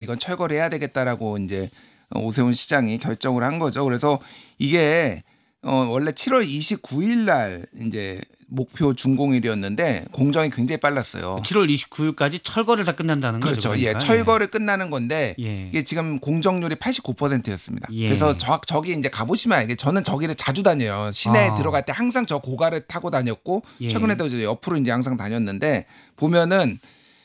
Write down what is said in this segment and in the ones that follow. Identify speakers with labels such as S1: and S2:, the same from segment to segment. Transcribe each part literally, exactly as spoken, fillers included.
S1: 이건 철거를 해야 되겠다라고 이제 오세훈 시장이 결정을 한 거죠. 그래서 이게 어 원래 칠월 이십구일 날 이제 목표 준공일이었는데 공정이 굉장히 빨랐어요.
S2: 칠월 이십구일까지 철거를 다 끝난다는 거죠.
S1: 그렇죠.
S2: 그러니까.
S1: 예, 철거를 예. 끝나는 건데
S2: 예.
S1: 이게 지금 공정률이 팔십구 퍼센트였습니다.
S2: 예.
S1: 그래서 저, 저기 이제 가보시면 알게 저는 저기를 자주 다녀요. 시내에
S2: 아.
S1: 들어갈 때 항상 저 고가를 타고 다녔고
S2: 예.
S1: 최근에도 이제 옆으로 이제 항상 다녔는데 보면은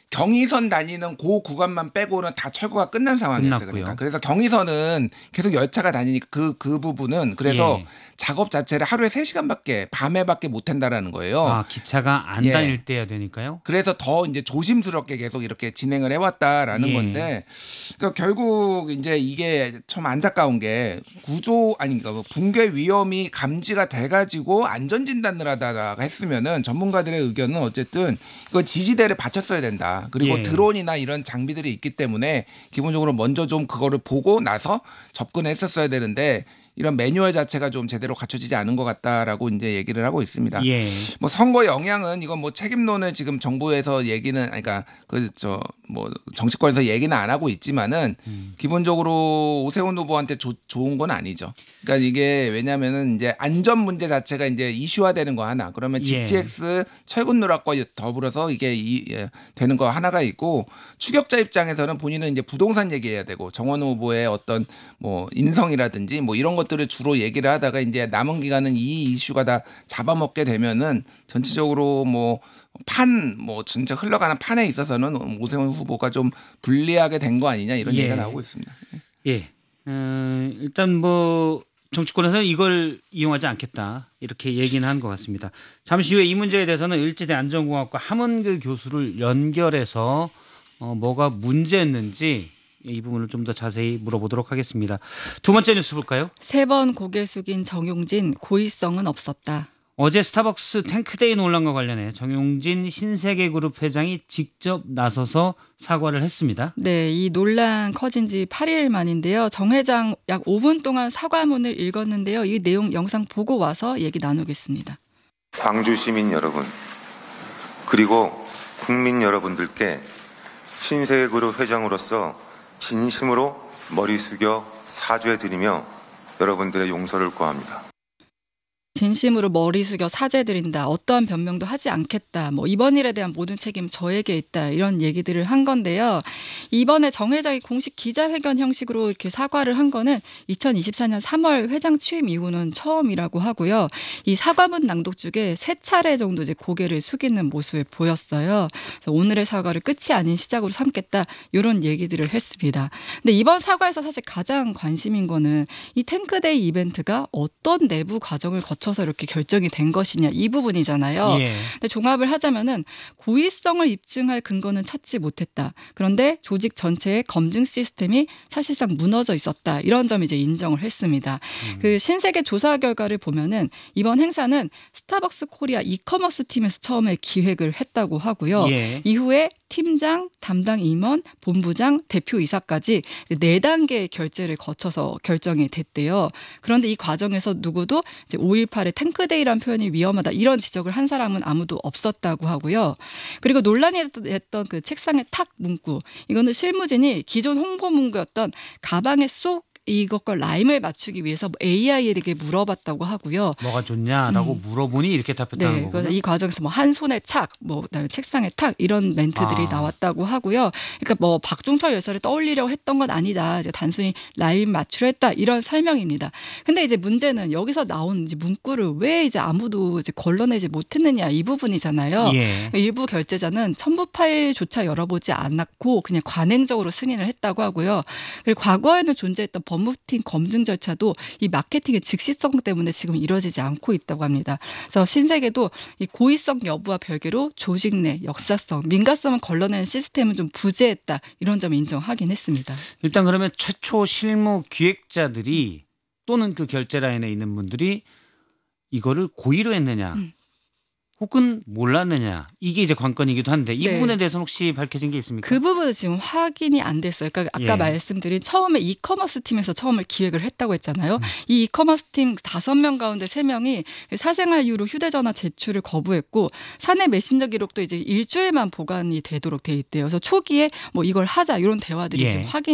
S1: 경의선 다니는 그 구간만 빼고는 다 철거가 끝난 상황이었어요. 그러니까. 그래서 경의선은 계속 열차가 다니니까 그, 그 부분은 그래서
S2: 예.
S1: 작업 자체를 하루에 세 시간밖에 밤에밖에 못 한다라는 거예요.
S2: 아, 기차가 안
S1: 예.
S2: 다닐 때야 되니까요.
S1: 그래서 더 이제 조심스럽게 계속 이렇게 진행을 해왔다라는
S2: 예.
S1: 건데, 그러니까 결국 이제 이게 좀 안타까운 게 구조 아니 그러니까 붕괴 위험이 감지가 돼가지고 안전 진단을 하다가 했으면은 전문가들의 의견은 어쨌든 이거 지지대를 받쳤어야 된다. 그리고
S2: 예.
S1: 드론이나 이런 장비들이 있기 때문에 기본적으로 먼저 좀 그거를 보고 나서 접근했었어야 되는데. 이런 매뉴얼 자체가 좀 제대로 갖춰지지 않은 것 같다라고 이제 얘기를 하고 있습니다.
S2: 예.
S1: 뭐 선거 영향은 이건 뭐 책임론을 지금 정부에서 얘기는 그러니까 그 저 뭐 정치권에서 얘기는 안 하고 있지만은 음. 기본적으로 오세훈 후보한테 조, 좋은 건 아니죠. 그러니까 이게 왜냐하면은 이제 안전 문제 자체가 이제 이슈화되는 거 하나. 그러면 지티엑스 예. 철근 누락과 더불어서 이게 이, 예, 되는 거 하나가 있고 추격자 입장에서는 본인은 이제 부동산 얘기해야 되고 정원호 후보의 어떤 뭐 인성이라든지 뭐 이런 것들을 주로 얘기를 하다가 이제 남은 기간은 이 이슈가 다 잡아먹게 되면은 전체적으로 뭐 판, 뭐 진짜 흘러가는 판에 있어서는 오세훈 후보가 좀 불리하게 된 거 아니냐 이런 예. 얘기가 나오고 있습니다.
S2: 예. 어, 일단 뭐 정치권에서는 이걸 이용하지 않겠다 이렇게 얘기는 한 것 같습니다. 잠시 후에 이 문제에 대해서는 일제대 안전공학과 함은교 교수를 연결해서 어, 뭐가 문제였는지 이 부분을 좀 더 자세히 물어보도록 하겠습니다. 두 번째 뉴스 볼까요?
S3: 세 번 고개 숙인 정용진 고의성은 없었다.
S2: 어제 스타벅스 탱크데이 논란과 관련해 정용진 신세계그룹 회장이 직접 나서서 사과를 했습니다.
S3: 네, 이 논란 커진 지 팔 일 만인데요. 정 회장 약 오 분 동안 사과문을 읽었는데요. 이 내용 영상 보고 와서 얘기 나누겠습니다.
S4: 광주 시민 여러분 그리고 국민 여러분들께 신세계그룹 회장으로서 진심으로 머리 숙여 사죄드리며 여러분들의 용서를 구합니다.
S3: 진심으로 머리 숙여 사죄드린다. 어떠한 변명도 하지 않겠다. 뭐 이번 일에 대한 모든 책임 저에게 있다. 이런 얘기들을 한 건데요. 이번에 정 회장이 공식 기자회견 형식으로 이렇게 사과를 한 거는 이천이십사년 삼월 회장 취임 이후는 처음이라고 하고요. 이 사과문 낭독 중에 세 차례 정도 이제 고개를 숙이는 모습을 보였어요. 그래서 오늘의 사과를 끝이 아닌 시작으로 삼겠다. 이런 얘기들을 했습니다. 근데 이번 사과에서 사실 가장 관심인 거는 이 탱크데이 이벤트가 어떤 내부 과정을 거쳐 서 이렇게 결정이 된 것이냐 이 부분이잖아요.
S2: 예.
S3: 근데 종합을 하자면은 고의성을 입증할 근거는 찾지 못했다. 그런데 조직 전체의 검증 시스템이 사실상 무너져 있었다. 이런 점 이제 인정을 했습니다. 음. 그 신세계 조사 결과를 보면은 이번 행사는 스타벅스 코리아 이커머스 팀에서 처음에 기획을 했다고 하고요.
S2: 예.
S3: 이후에 팀장, 담당 임원, 본부장, 대표이사까지 네 단계의 결제를 거쳐서 결정이 됐대요. 그런데 이 과정에서 누구도 이제 오일팔의 탱크데이라는 표현이 위험하다 이런 지적을 한 사람은 아무도 없었다고 하고요. 그리고 논란이 됐던 그 책상의 탁 문구 이거는 실무진이 기존 홍보 문구였던 가방에 쏙 이것과 라임을 맞추기 위해서 에이아이에게 물어봤다고 하고요.
S2: 뭐가 좋냐라고 음. 물어보니 이렇게 답했다는
S3: 네,
S2: 거군요.
S3: 이 과정에서 뭐 한 손에 착, 뭐 그다음에 책상에 탁 이런 멘트들이 아. 나왔다고 하고요. 그러니까 뭐 박종철 여사를 떠올리려고 했던 건 아니다. 이제 단순히 라임 맞추려 했다 이런 설명입니다. 근데 이제 문제는 여기서 나온 이제 문구를 왜 이제 아무도 이제 걸러내지 못했느냐 이 부분이잖아요.
S2: 예.
S3: 일부 결제자는 첨부 파일조차 열어보지 않았고 그냥 관행적으로 승인을 했다고 하고요. 그리고 과거에는 존재했던 법무팀 검증 절차도 이 마케팅의 즉시성 때문에 지금 이루어지지 않고 있다고 합니다. 그래서 신세계도 이 고의성 여부와 별개로 조직 내 역사성, 민감성을 걸러내는 시스템은 좀 부재했다. 이런 점을 인정하긴 했습니다.
S2: 일단 그러면 최초 실무 기획자들이 또는 그 결제 라인에 있는 분들이 이거를 고의로 했느냐. 음. 혹은 몰랐느냐 이게 이제 관건이기도 한데 이 네. 부분에 대해서는 혹시 밝혀진 게 있습니까?
S3: 그 부분은 지금 확인이 안 됐어요. 그러니까 아까 예. 말씀드린 처음에 이커머스 팀에서 처음에 기획을 했다고 했잖아요. 음. 이 이커머스 팀 다섯 명 가운데 세 명이 사생활 이유로 휴대전화 제출을 거부했고 사내 메신저 기록도 이제 일주일만 보관이 되도록 돼 있대요. 그래서 초기에 뭐 이걸 하자 이런 대화들이 예. 지금 확인.